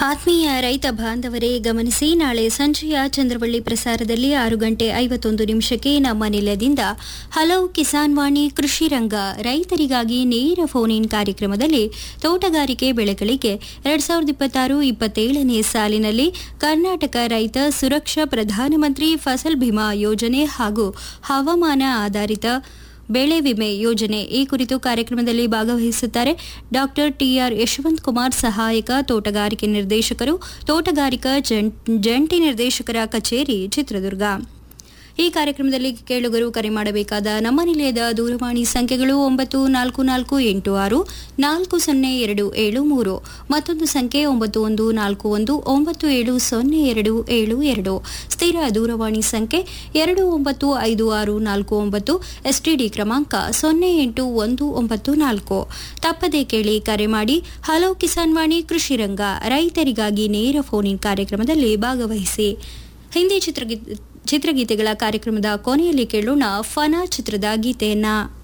ಆತ್ಮೀಯ ರೈತ ಬಾಂಧವರೇ ಗಮನಿಸಿ, ನಾಳೆ ಸಂಜೆಯ ಚಂದ್ರವಳ್ಳಿ ಪ್ರಸಾರದಲ್ಲಿ 6:51 ನಮ್ಮ ನಿಲಯದಿಂದ ಹಲವು ಕಿಸಾನ್ ವಾಣಿ ಕೃಷಿ ರಂಗ ರೈತರಿಗಾಗಿ ನೇರ ಫೋನ್ ಇನ್ ಕಾರ್ಯಕ್ರಮದಲ್ಲಿ ತೋಟಗಾರಿಕೆ ಬೆಳೆಗಳಿಗೆ 2026-27ನೇ ಸಾಲಿನಲ್ಲಿ ಕರ್ನಾಟಕ ರೈತ ಸುರಕ್ಷಾ ಪ್ರಧಾನಮಂತ್ರಿ ಫಸಲ್ ಬಿಮಾ ಯೋಜನೆ ಹಾಗೂ ಹವಾಮಾನ ಆಧಾರಿತ ಬೆಳೆ ವಿಮೆ ಯೋಜನೆ ಈ ಕುರಿತು ಕಾರ್ಯಕ್ರಮದಲ್ಲಿ ಭಾಗವಹಿಸುತ್ತಾರೆ ಡಾಕ್ಟರ್ ಟಿಆರ್ ಯಶವಂತ್ ಕುಮಾರ್, ಸಹಾಯಕ ತೋಟಗಾರಿಕೆ ನಿರ್ದೇಶಕರು, ತೋಟಗಾರಿಕಾ ಜಂಟಿ ನಿರ್ದೇಶಕರ ಕಚೇರಿ, ಚಿತ್ರದುರ್ಗ. ಈ ಕಾರ್ಯಕ್ರಮದಲ್ಲಿ ಕೇಳುಗರು ಕರೆ ಮಾಡಬೇಕಾದ ನಮ್ಮ ನಿಲಯದ ದೂರವಾಣಿ ಸಂಖ್ಯೆಗಳು 9446402773, ಮತ್ತೊಂದು ಸಂಖ್ಯೆ 9141970272, ಸ್ಥಿರ ದೂರವಾಣಿ ಸಂಖ್ಯೆ 295649, ಎಸ್ಟಿಡಿ ಕ್ರಮಾಂಕ 08194. ತಪ್ಪದೇ ಕೇಳಿ, ಕರೆ ಮಾಡಿ. ಹಲೋ ಕಿಸಾನ್ ವಾಣಿ ಕೃಷಿ ರಂಗ ರೈತರಿಗಾಗಿ ನೇರ ಫೋನ್ ಇನ್ ಕಾರ್ಯಕ್ರಮದಲ್ಲಿ ಭಾಗವಹಿಸಿ. ಹಿಂದಿ ಚಿತ್ರಗೀತೆಗಳ ಕಾರ್ಯಕ್ರಮದ ಕೊನೆಯಲ್ಲಿ ಕೇಳೋಣ ಫನಾ ಚಿತ್ರದ ಗೀತೆಯನ್ನ.